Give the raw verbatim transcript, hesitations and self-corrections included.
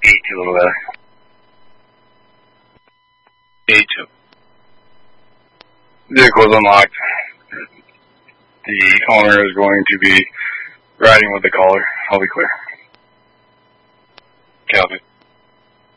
eight two, a little better. eight two. Vehicle's unlocked. The owner is going to be riding with the caller. I'll be clear. Calvin.